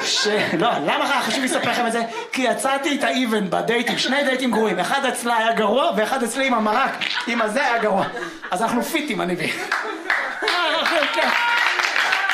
לא, למה חשוב לספר לכם את זה? כי יצאתי את האיבנט בדייטים, 2 דייטים גרועים, אחד אצלה היה גרוע ואחד אצלי עם המרק, עם הזה היה גרוע. אז אנחנו פיטים, אני בי.